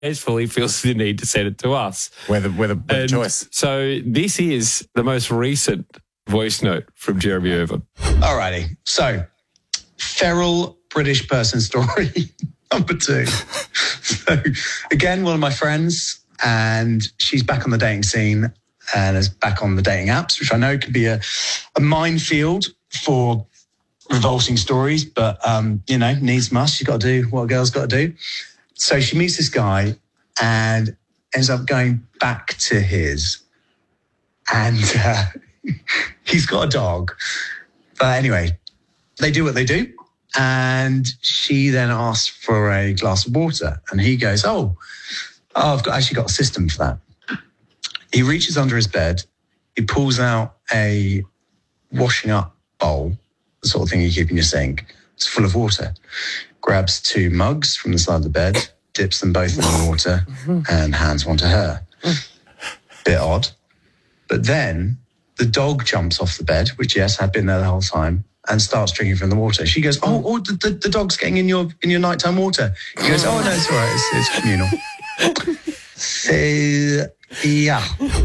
fully feels the need to send it to us. We're the choice. So this is the most recent voice note from Jeremy Irvine. Alrighty. So, feral British person story number 2. So, again, one of my friends, and she's back on the dating scene and is back on the dating apps, which I know could be a minefield for revolting stories, but, needs must. She's got to do what a girl's got to do. So she meets this guy and ends up going back to his. And he's got a dog. But anyway, they do what they do. And she then asks for a glass of water. And he goes, I've actually got a system for that. He reaches under his bed. He pulls out a washing up bowl, the sort of thing you keep in your sink. It's full of water. Grabs 2 mugs from the side of the bed, dips them both in the water, and hands one to her. Bit odd. But then the dog jumps off the bed, which, yes, had been there the whole time, and starts drinking from the water. She goes, the dog's getting in your nighttime water. He goes, no, it's all right. It's communal. So, yeah.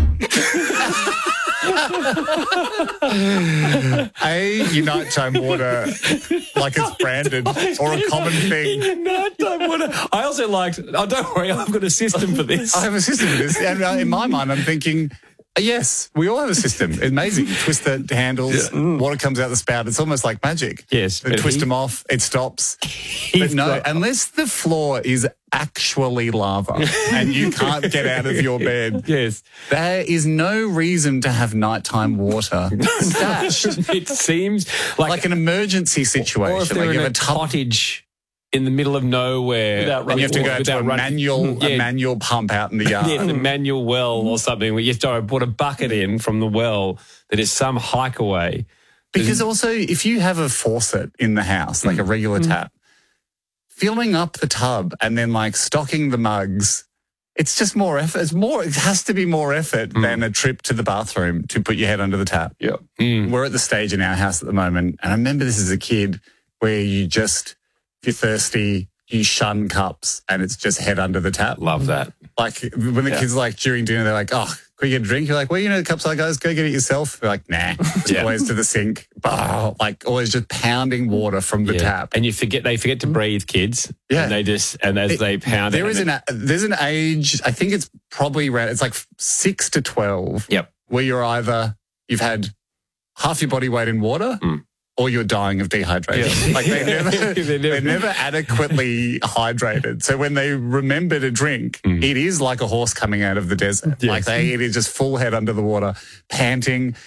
Your nighttime water, like it's branded, or a common thing. Nighttime water. I also liked, don't worry, I've got a system for this. I have a system for this. And in my mind, I'm thinking, yes, we all have a system. It's amazing. Twist the handles, water comes out the spout. It's almost like magic. Yes. Twist them off, it stops. But no, unless the floor is actually lava and you can't get out of your bed, yes, there is no reason to have nighttime water stashed. It seems like an emergency situation. Or if they're in a cottage in the middle of nowhere, and you have to go to a manual pump out in the yard. Yeah, the manual well or something where you have to put a bucket in from the well that is some hike away. Because also, if you have a faucet in the house, like a regular tap, filling up the tub and then stocking the mugs, it's just more effort. It has to be more effort than a trip to the bathroom to put your head under the tap. Yeah. We're at the stage in our house at the moment, and I remember this as a kid where you just, if you're thirsty, you shun cups and it's just head under the tap. Love that. Like when the kids during dinner, they're like, oh, can we get a drink? You're like, well, the cups are, guys, go get it yourself. They're like, nah, just always to the sink. Always just pounding water from the tap. And they forget to breathe, kids. Yeah. And they pound it. There's an age, I think it's probably around, it's like 6 to 12. Yep. Where you've had half your body weight in water, or you're dying of dehydration. Yeah. They're never adequately hydrated. So when they remember to drink, it is like a horse coming out of the desert. Yes. It is just full head under the water, panting,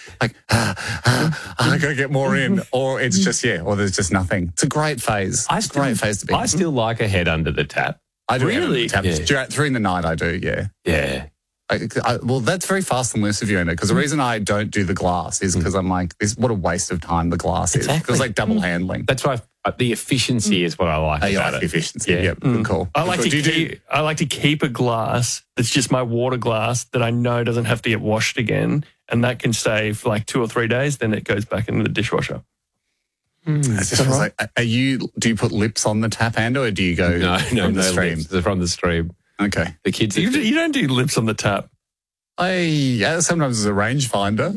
I got to get more in. Or it's just, or there's just nothing. It's a great phase. Great phase to be in. I still like a head under the tap. I do. Really? During the night I do, yeah. Yeah. Well, that's very fast and loose of you, Enda, because the reason I don't do the glass is because I'm like, what a waste of time the glass is. It's like double handling. That's why the efficiency is what I like about it. The efficiency. Yeah, good call. I like to keep a glass that's just my water glass that I know doesn't have to get washed again, and that can stay for 2 or 3 days, then it goes back into the dishwasher. It's just like, do you put lips on the tap, Enda, or do you go from the stream? Lips. From the stream. Okay. The kids. You don't do lips on the tap. Sometimes as a rangefinder.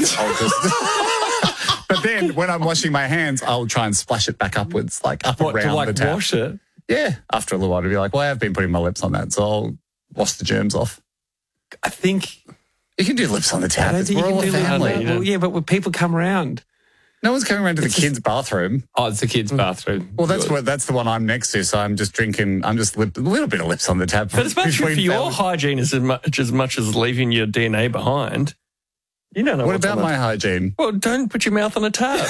But then when I'm washing my hands, I'll try and splash it back upwards, around the tap. Wash it? Yeah. After a little while, to be like, well, I have been putting my lips on that, so I'll wash the germs off. I think you can do lips on the tap. We're all a family. Well, yeah, but when people come around. No one's coming around to the kids' bathroom. Oh, it's the kids' bathroom. Well, that's the one I'm next to, so I'm just drinking, a little bit of lips on the tap. But it's much for your hygiene as much as leaving your DNA behind. You don't know what about my hygiene? Well, don't put your mouth on a tap.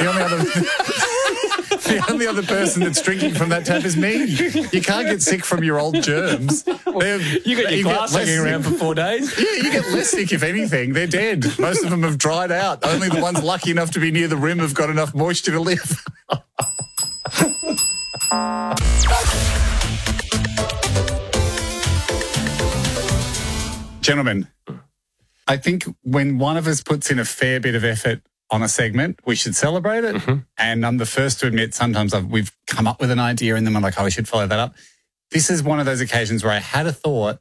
The only other person that's drinking from that tap is me. You can't get sick from your old germs. You got your glass hanging around for 4 days. Yeah, you get less sick if anything. They're dead. Most of them have dried out. Only the ones lucky enough to be near the rim have got enough moisture to live. Gentlemen, I think when one of us puts in a fair bit of effort on a segment, we should celebrate it. And I'm the first to admit sometimes we've come up with an idea and then we're like, we should follow that up. this is one of those occasions where I had a thought